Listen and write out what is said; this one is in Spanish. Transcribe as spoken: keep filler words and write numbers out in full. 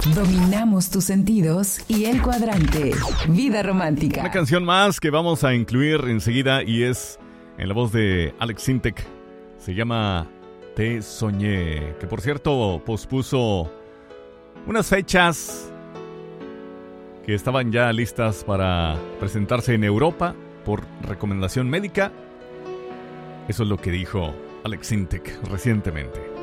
Dominamos tus sentidos y el cuadrante. Vida romántica. Una canción más que vamos a incluir enseguida y es en la voz de Alex Sintek. Se llama Te Soñé, que por cierto pospuso unas fechas que estaban ya listas para presentarse en Europa por recomendación médica. Eso es lo que dijo Alex Sintek recientemente.